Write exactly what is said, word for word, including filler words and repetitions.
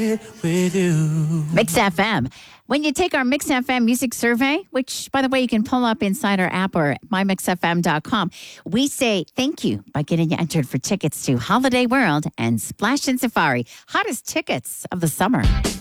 with you. Mix F M. When you take our Mix F M music survey, which, by the way, you can pull up inside our app or my mix f m dot com, we say thank you by getting you entered for tickets to Holiday World and Splash and Safari, hottest tickets of the summer.